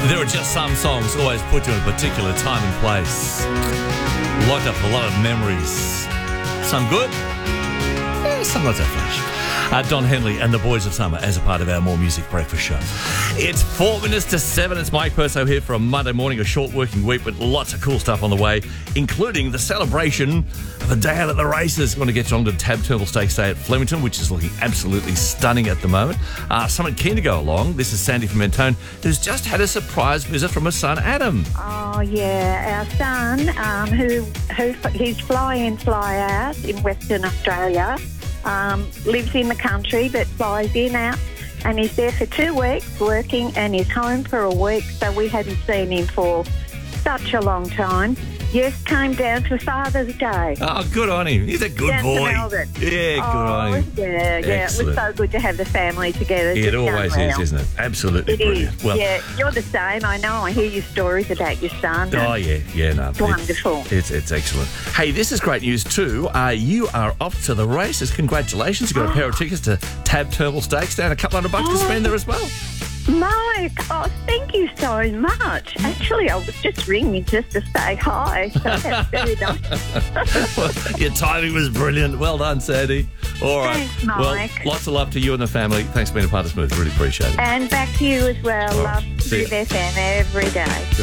There are just some songs always put you in a particular time and place. Lock up a lot of memories. Some good, some not so fresh. Don Henley and the Boys of Summer as a part of our More Music Breakfast show. It's 4 minutes to 7. It's Mike Perso here for a Monday morning, a short working week, but lots of cool stuff on the way, including the celebration of a day out at the races. We're going to get you on to Tab Turnbull Stakes Day at Flemington, which is looking absolutely stunning at the moment. Someone keen to go along. This is Sandy from Mentone, who's just had a surprise visit from her son, Adam. Oh, yeah. Our son, he's fly in, fly out in Western Australia, lives in the country but flies in, out, and he's there for 2 weeks working and he's home for a week, so we hadn't seen him for such a long time. Yes, came down for Father's Day. Oh, good on him. He's a good Down boy. to Melbourne. Yeah, good on him. Yeah. Excellent. It was so good to have the family together. It always is, isn't it? Absolutely It brilliant. is. Well, yeah, you're the same. I know. I hear your stories about your son. oh, yeah, no. It's wonderful. It's excellent. Hey, this is great news too. You are off to the races. Congratulations. You've got a pair of tickets to Tab Turnbull Stakes Day and a couple $100 to spend there as well. Mike, thank you so much. Actually, I was just ringing just to say hi, so that's very nice. Well, your timing was brilliant. Well done, Sandy. All right. Thanks, Mike. Well, lots of love to you and the family. Thanks for being a part of Smooth. Really appreciate it. And back to you as well. All right. Love to See do ya. FM every day.